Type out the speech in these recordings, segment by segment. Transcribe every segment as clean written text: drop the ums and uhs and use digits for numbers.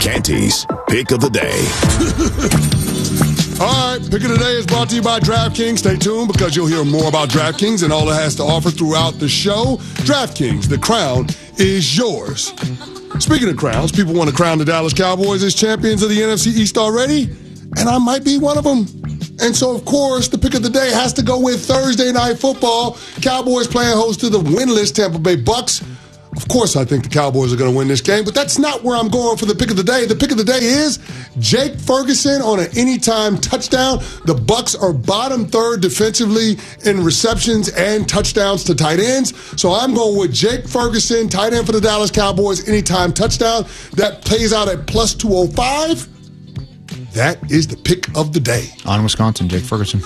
Canty's Pick of the Day. All right, Pick of the Day is brought to you by DraftKings. Stay tuned because you'll hear more about DraftKings and all it has to offer throughout the show. DraftKings, the crown is yours. Speaking of crowns, people want to crown the Dallas Cowboys as champions of the NFC East already, and I might be one of them. And so, of course, the Pick of the Day has to go with Thursday Night Football. Cowboys playing host to the winless Tampa Bay Bucks. Of course, I think the Cowboys are going to win this game, but that's not where I'm going for the Pick of the Day. The Pick of the Day is Jake Ferguson on an anytime touchdown. The Bucks are bottom third defensively in receptions and touchdowns to tight ends. So I'm going with Jake Ferguson, tight end for the Dallas Cowboys, anytime touchdown. That plays out at plus 205. That is the Pick of the Day. On Wisconsin, Jake Ferguson.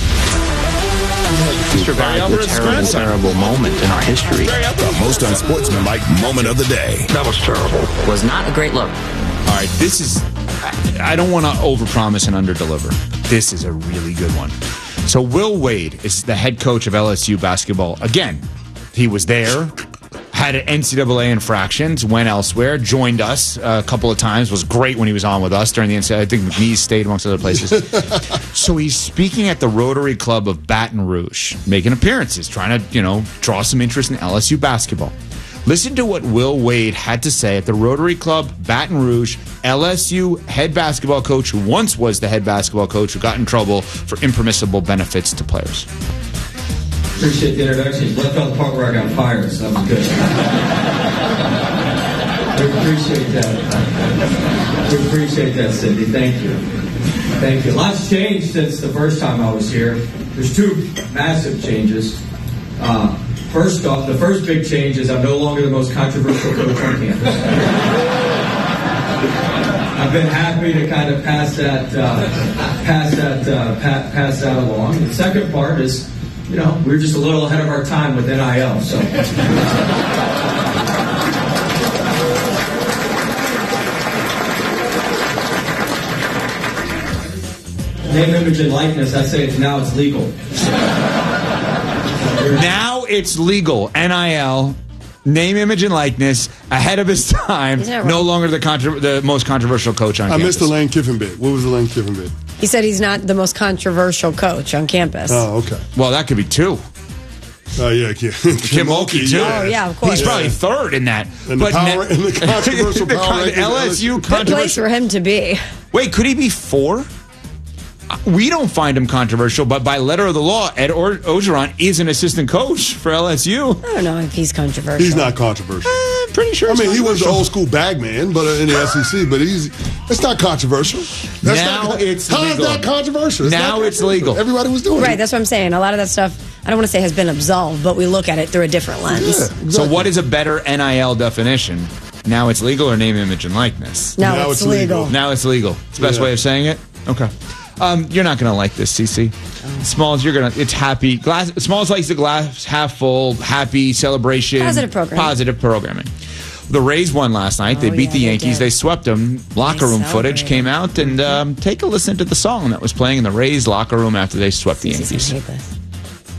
Survived a terrible moment in our history. The most unsportsmanlike moment of the day. That was terrible. Was not a great look. All right, this is... I don't want to overpromise and underdeliver. This is a really good one. So Will Wade is the head coach of LSU basketball. Again, he was there, had an NCAA infractions, went elsewhere, joined us a couple of times, was great when he was on with us during the NCAA. I think McNeese stayed amongst other places. So he's speaking at the Rotary Club of Baton Rouge, making appearances, trying to, draw some interest in LSU basketball. Listen to what Will Wade had to say at the Rotary Club Baton Rouge, LSU head basketball coach who once was the head basketball coach who got in trouble for impermissible benefits to players. Appreciate the introduction. You left out the part where I got fired, so that was good. We appreciate that. We appreciate that, Cindy. Thank you. Thank you. Lots changed since the first time I was here. There's two massive changes. First off, the first big change is I'm no longer the most controversial coach on campus. I've been happy to kind of pass that along. The second part is, we're just a little ahead of our time with NIL. So, name, image, and likeness. I say now it's legal. Now it's legal. NIL, name, image, and likeness, ahead of his time. No longer the most controversial coach on campus. I missed the Lane Kiffin bit. What was the Lane Kiffin bit? He said he's not the most controversial coach on campus. Oh, okay. Well, that could be two. Yeah, Kim Mulkey, too. Oh, yeah, of course. He's probably third in that. In the controversial power rankings, LSU good place for him to be. Wait, could he be four? We don't find him controversial, but by letter of the law, Ed Orgeron is an assistant coach for LSU. I don't know if he's controversial. He's not controversial. Pretty sure. He was the old school bag man, but in the SEC. But it's not controversial. It's legal. Is that controversial? It's legal. Everybody was doing it. Right, that's what I'm saying. A lot of that stuff, I don't want to say has been absolved, but we look at it through a different lens. Yeah, exactly. So what is a better NIL definition? Now it's legal or name, image, and likeness? Now it's legal. Now it's legal. It's the best way of saying it? Okay. You're not going to like this, CC. Smalls, it's happy. Smalls likes the glass half full, happy celebration. Positive programming. The Rays won last night. They beat the Yankees. They swept them. Locker room footage came out, and take a listen to the song that was playing in the Rays locker room after they swept the Yankees.